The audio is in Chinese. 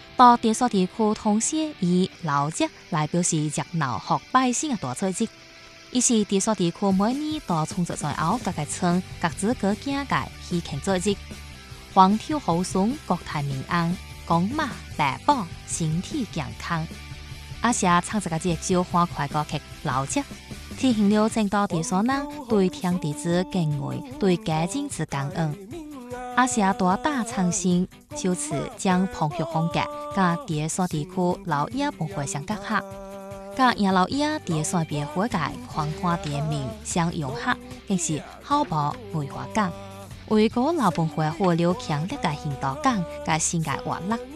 到地所地区同时以老节来表示热闹和百姓嘅大菜节。伊是地所地区每年到春节前後各個村各自各境界去慶祝節，風調雨順，國泰民安，公馬大寶，身體健康。阿寫唱這個節就歡快歌曲老節，體現了整個地所人對天地之敬畏，對家境之感恩。阿寫大打唱聲，就此將澎湖風格甲地所地區老爺文化相結合。甲養老爺地所別火界狂花店面相融合，更是好保文化感，為個老文化活流強烈嘅現代感，甲新嘅活力。